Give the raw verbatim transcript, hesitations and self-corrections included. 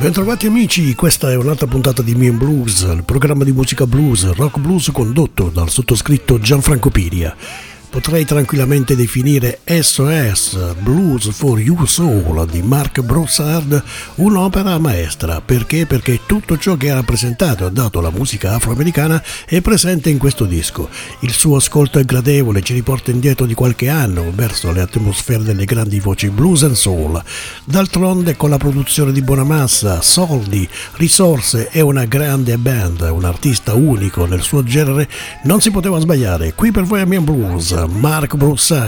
Bentrovati amici, questa è un'altra puntata di Me and Blues, il programma di musica blues, rock blues condotto dal sottoscritto Gianfranco Piria. Potrei tranquillamente definire S O S, Blues for Your Soul di Mark Broussard, un'opera maestra. Perché? Perché tutto ciò che ha rappresentato e ha dato la musica afroamericana è presente in questo disco. Il suo ascolto è gradevole, ci riporta indietro di qualche anno verso le atmosfere delle grandi voci blues and soul. D'altronde, con la produzione di Bonamassa, soldi, risorse e una grande band, un artista unico nel suo genere, non si poteva sbagliare. Qui per voi a Me and Blues, Mark Broussard.